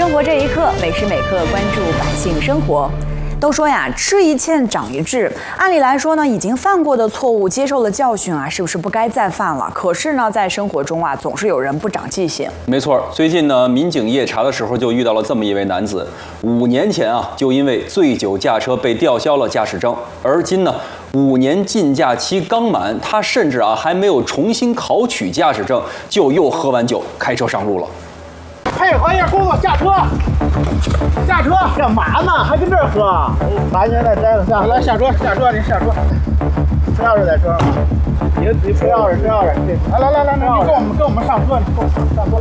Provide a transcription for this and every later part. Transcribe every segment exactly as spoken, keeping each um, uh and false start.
生活这一刻，每时每刻关注百姓生活。都说呀，吃一堑长一智。按理来说呢，已经犯过的错误，接受了教训啊，是不是不该再犯了？可是呢，在生活中啊，总是有人不长记性。 没错，最近呢，民警夜查的时候就遇到了这么一位男子，五年前啊，就因为醉酒驾车被吊销了驾驶证，而今呢，五年禁驾期刚满，他甚至啊还没有重新考取驾驶证，就又喝完酒开车上路了。 配合一下工作，下车，下车，干嘛呢？还跟这儿喝？把安全带摘了，下来下车，下车，你下车。车钥匙在车上吗？你你车钥匙，车钥匙，来来来来，你跟我们跟我们上车，你跟我们上车。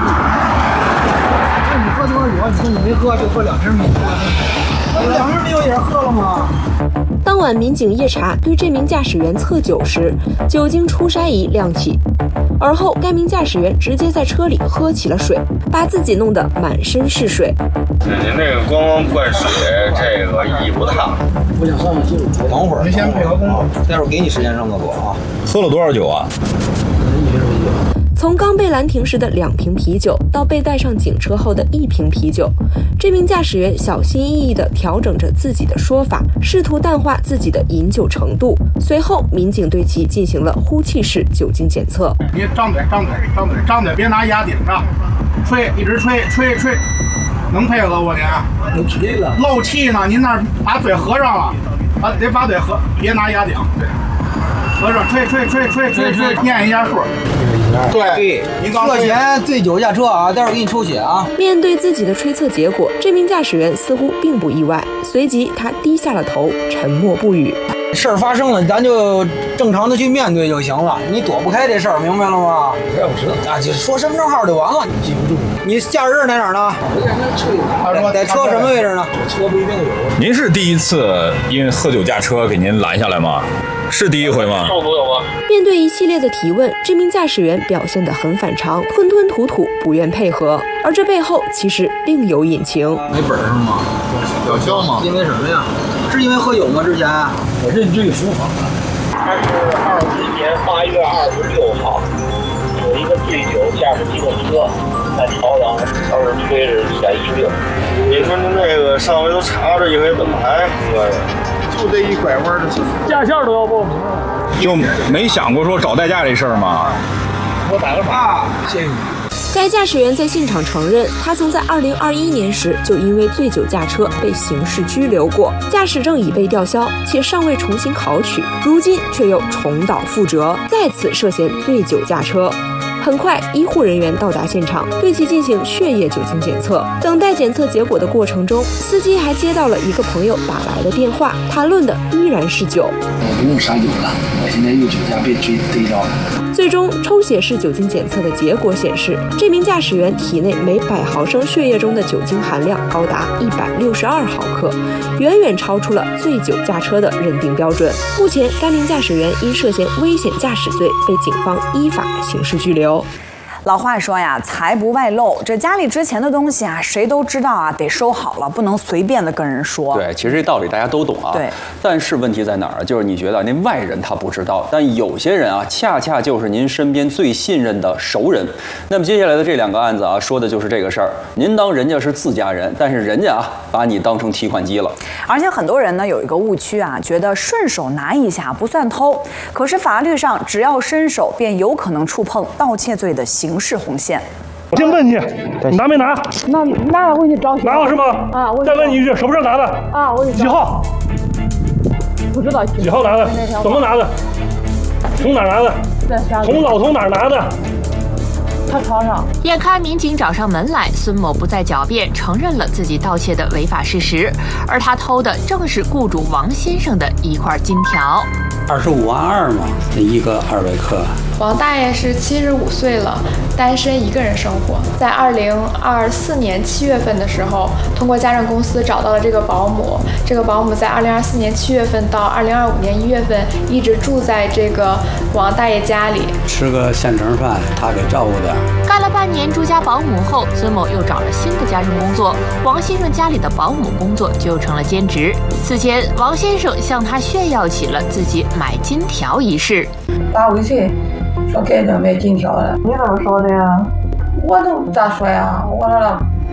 那你喝多少酒？你说你没喝，就喝两瓶米酒。两瓶米酒也是喝了吗？ 当晚，民警夜查对这名驾驶员测酒时，酒精初筛仪亮起。而后，该名驾驶员直接在车里喝起了水，把自己弄得满身是水。 您这个光光灌水，这个意义不大。 我想上上记录，等会儿， 您先配合工作， 待会儿给你时间上厕所啊。 喝了多少酒啊？ 一瓶啤酒。 从刚被拦停时的两瓶啤酒，到被带上警车后的一瓶啤酒，这名驾驶员小心翼翼地调整着自己的说法，试图淡化自己的饮酒程度。随后，民警对其进行了呼气式酒精检测。 你张嘴，张嘴，张嘴，张嘴，别拿牙顶着，吹，一直吹，吹，吹，能配合我您？ 能吹了。 漏气呢，您那儿把嘴合上了，把得把嘴合，别拿牙顶，对，合上，吹，吹，吹，吹，吹，吹，念一下数。对，您刚涉嫌醉酒驾车啊，待会儿给你抽血啊。 面对自己的推测结果，这名驾驶员似乎并不意外，随即他低下了头，沉默不语。 事儿发生了，咱就正常的去面对就行了，你躲不开这事儿，明白了吗？我知道啊，就说身份证号就完了，你记不住。你驾驶证在哪儿呢？ 我在那车里。他说在车什么位置呢？ 车不一定有。 您是第一次因为喝酒驾车给您拦下来吗？是第一回吗？ 面对一系列的提问，这名驾驶员表现得很反常，吞吞吐吐，不愿配合。而这背后其实另有隐情。 没本事吗？ 吊销吗？ 因为什么呀？是因为喝酒吗？之前我认罪伏法了。 他是二一年八月二十六号，有一个醉酒驾驶机动车在朝阳，当时吹着嫌疑病。您说您这个上回都查着，因为怎么还喝呀？ 就这一拐弯的事，驾校都要报名了， 就没想过说找代驾这事儿吗？ 我打个岔，谢谢你。 该驾驶员在现场承认，他曾在二零二一年时就因为醉酒驾车被刑事拘留过，驾驶证已被吊销，且尚未重新考取，如今却又重蹈覆辙，再次涉嫌醉酒驾车。很快，医护人员到达现场，对其进行血液酒精检测。等待检测结果的过程中，司机还接到了一个朋友打来的电话，谈论的依然是酒。 我不用杀酒了，我现在又酒驾被追逮到了。 最终，抽血式酒精检测的结果显示，这名驾驶员体内每百毫升血液中的酒精含量高达一百六十二毫克，远远超出了醉酒驾车的认定标准。目前，该名驾驶员因涉嫌危险驾驶罪被警方依法刑事拘留。 老话说呀，财不外露。这家里值钱的东西啊，谁都知道啊，得收好了，不能随便的跟人说。 对，其实这道理大家都懂啊。 对。 但是问题在哪儿？就是你觉得那外人他不知道，但有些人啊，恰恰就是您身边最信任的熟人。那么接下来的这两个案子啊，说的就是这个事儿。您当人家是自家人，但是人家啊，把你当成提款机了。 而且很多人呢有一个误区啊，觉得顺手拿一下不算偷。可是法律上，只要伸手，便有可能触碰盗窃罪的刑事红线。 我先问你，你拿没拿？ 那那我给你找。 拿了是吗？ 啊，我再问你一句，什么时候拿的？ 啊，我几号？ 不知道几号拿的？怎么拿的？从哪儿拿的？从老从哪儿拿的？ 他床上。 眼看民警找上门来，孙某不再狡辩，承认了自己盗窃的违法事实，而他偷的正是雇主王先生的一块金条。 二十五万二嘛，一个二百克。 王大爷是七十五岁了，单身一个人生活。在二零二四年七月份的时候，通过家政公司找到了这个保姆。这个保姆在二零二四年七月份到二零二五年一月份一直住在这个王大爷家里， 吃个现成饭，他给照顾的。 干了半年住家保姆后，孙某又找了新的家政工作，王先生家里的保姆工作就成了兼职。此前，王先生向他炫耀起了自己买金条一事。 打回去说给他买金条了，你怎么说的呀？我都咋说呀？我说了，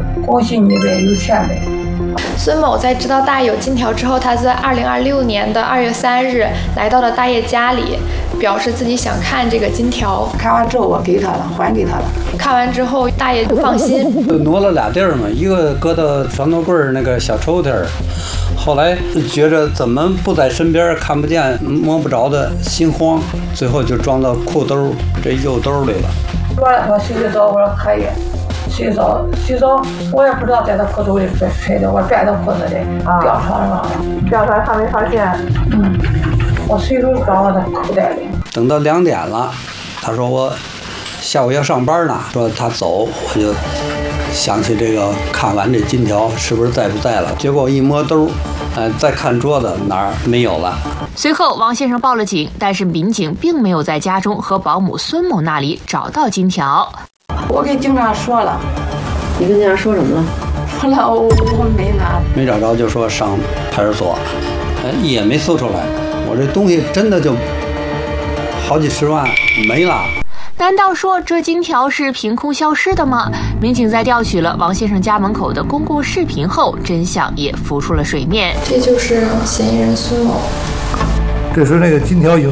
恭喜你呗，有钱呗。 孙某在知道大爷有金条之后，他在二零二六年的二月三日来到了大爷家里，表示自己想看这个金条。 看完之后我给他了，还给他了。 看完之后，大爷放心。 就挪了俩地儿嘛，一个搁到床头柜儿那个小抽屉儿，后来觉着怎么不在身边看不见摸不着的，心慌，最后就装到裤兜这右兜里了。 完了，他说洗洗澡，我说可以。洗澡，洗澡，我也不知道在他裤兜里揣的，我拽到裤子里，掉床上了。掉出来他没发现。嗯，我随手装到他口袋里。 等到两点了，他说我下午要上班呢，说他走，我就想起这个看完这金条是不是在不在了。结果一摸兜，呃，再看桌子哪儿没有了。 随后，王先生报了警，但是民警并没有在家中和保姆孙某那里找到金条。 我跟警察说了。 你跟警察说什么了？ 说了我我没拿， 没找着就说上派出所，呃也没搜出来。我这东西真的就好几十万没了。 难道说这金条是凭空消失的吗？民警在调取了王先生家门口的公共视频后，真相也浮出了水面。 这就是嫌疑人孙某。 这时那个金条已经